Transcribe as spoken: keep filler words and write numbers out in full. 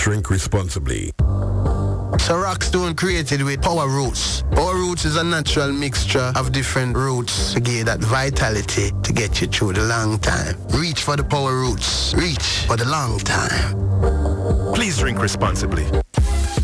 drink responsibly. So Rockstone created with Power Roots. Power Roots is a natural mixture of different roots to give that vitality to get you through the long time. Reach for the Power Roots. Reach for the long time. Please drink responsibly.